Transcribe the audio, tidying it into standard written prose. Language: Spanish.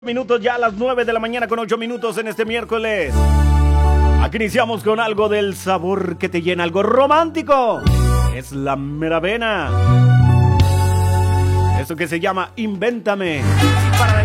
Minutos ya a las 9 de la mañana con 8 minutos en este miércoles. Aquí iniciamos con algo del sabor que te llena, algo romántico. Es la Meravena. Eso que se llama Invéntame. Para